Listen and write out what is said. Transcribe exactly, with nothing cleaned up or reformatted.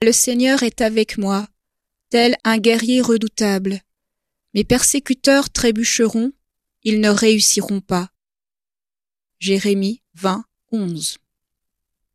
Le Seigneur est avec moi, tel un guerrier redoutable. Mes persécuteurs trébucheront, ils ne réussiront pas. Jérémie vingt, onze.